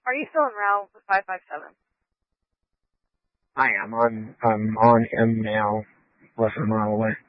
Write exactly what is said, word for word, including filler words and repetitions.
Are you still en route with five five seven? I am. I'm, I'm on M now, less than a mile away.